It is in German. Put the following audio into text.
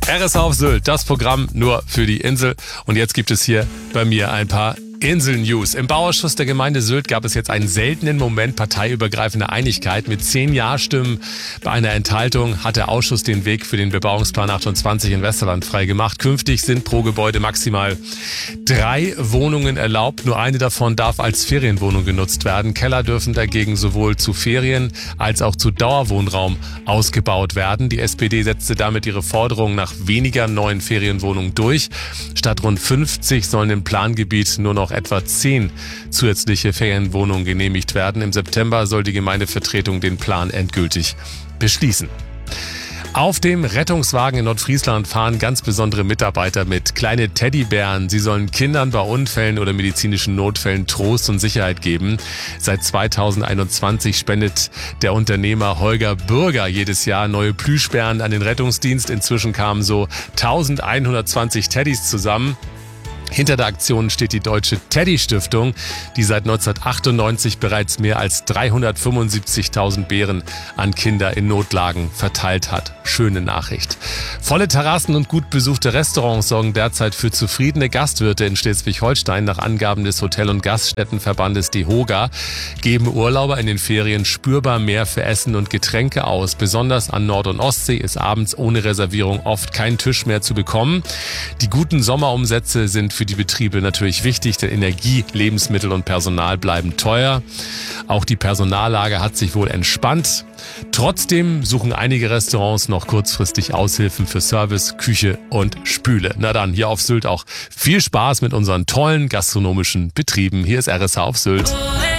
RSH auf Sylt, das Programm nur für die Insel. Und jetzt gibt es hier bei mir ein paar Insel-News. Im Bauausschuss der Gemeinde Sylt gab es jetzt einen seltenen Moment parteiübergreifender Einigkeit. Mit 10 Ja-Stimmen bei einer Enthaltung hat der Ausschuss den Weg für den Bebauungsplan 28 in Westerland freigemacht. Künftig sind pro Gebäude maximal 3 Wohnungen erlaubt. Nur eine davon darf als Ferienwohnung genutzt werden. Keller dürfen dagegen sowohl zu Ferien- als auch zu Dauerwohnraum ausgebaut werden. Die SPD setzte damit ihre Forderung nach weniger neuen Ferienwohnungen durch. Statt rund 50 sollen im Plangebiet nur noch etwa 10 zusätzliche Ferienwohnungen genehmigt werden. Im September soll die Gemeindevertretung den Plan endgültig beschließen. Auf dem Rettungswagen in Nordfriesland fahren ganz besondere Mitarbeiter mit. Kleine Teddybären. Sie sollen Kindern bei Unfällen oder medizinischen Notfällen Trost und Sicherheit geben. Seit 2021 spendet der Unternehmer Holger Bürger jedes Jahr neue Plüschbären an den Rettungsdienst. Inzwischen kamen so 1120 Teddys zusammen. Hinter der Aktion steht die Deutsche Teddy-Stiftung, die seit 1998 bereits mehr als 375.000 Bären an Kinder in Notlagen verteilt hat. Schöne Nachricht. Volle Terrassen und gut besuchte Restaurants sorgen derzeit für zufriedene Gastwirte in Schleswig-Holstein. Nach Angaben des Hotel- und Gaststättenverbandes DEHOGA geben Urlauber in den Ferien spürbar mehr für Essen und Getränke aus. Besonders an Nord- und Ostsee ist abends ohne Reservierung oft kein Tisch mehr zu bekommen. Die guten Sommerumsätze sind für die Betriebe natürlich wichtig, denn Energie, Lebensmittel und Personal bleiben teuer. Auch die Personallage hat sich wohl entspannt. Trotzdem suchen einige Restaurants noch kurzfristig Aushilfen für Service, Küche und Spüle. Na dann, hier auf Sylt auch viel Spaß mit unseren tollen gastronomischen Betrieben. Hier ist RSH auf Sylt.